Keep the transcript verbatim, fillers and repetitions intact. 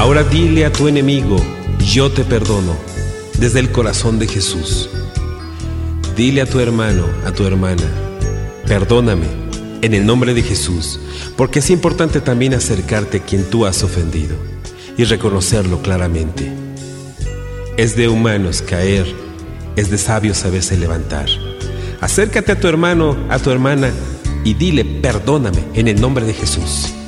Ahora dile a tu enemigo: yo te perdono, desde el corazón de Jesús. Dile a tu hermano, a tu hermana: perdóname, en el nombre de Jesús, porque es importante también acercarte a quien tú has ofendido y reconocerlo claramente. Es de humanos caer, es de sabios saberse levantar. Acércate a tu hermano, a tu hermana, y dile: perdóname, en el nombre de Jesús.